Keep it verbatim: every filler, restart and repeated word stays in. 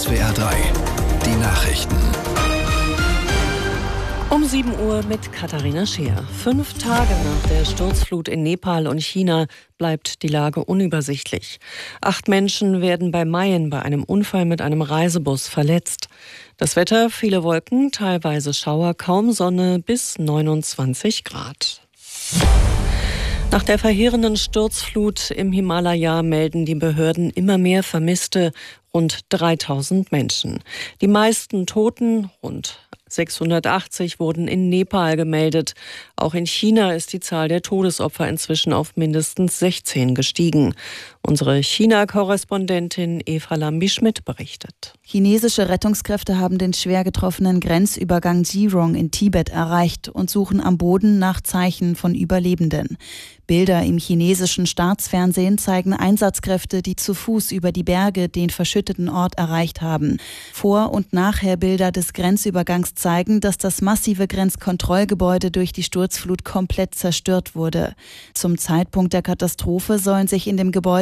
S W R drei, die Nachrichten. Um sieben Uhr mit Katharina Scheer. Fünf Tage nach der Sturzflut in Nepal und China bleibt die Lage unübersichtlich. Acht Menschen werden bei Mayen bei einem Unfall mit einem Reisebus verletzt. Das Wetter, viele Wolken, teilweise Schauer, kaum Sonne bis neunundzwanzig Grad. Nach der verheerenden Sturzflut im Himalaya melden die Behörden immer mehr Vermisste, rund dreitausend Menschen. Die meisten Toten, rund sechshundertachtzig, wurden in Nepal gemeldet. Auch in China ist die Zahl der Todesopfer inzwischen auf mindestens sechzehn gestiegen. Unsere China-Korrespondentin Eva Lambi-Schmidt berichtet. Chinesische Rettungskräfte haben den schwer getroffenen Grenzübergang Jirong in Tibet erreicht und suchen am Boden nach Zeichen von Überlebenden. Bilder im chinesischen Staatsfernsehen zeigen Einsatzkräfte, die zu Fuß über die Berge den verschütteten Ort erreicht haben. Vor- und Nachherbilder des Grenzübergangs zeigen, dass das massive Grenzkontrollgebäude durch die Sturzflut komplett zerstört wurde. Zum Zeitpunkt der Katastrophe sollen sich in dem Gebäude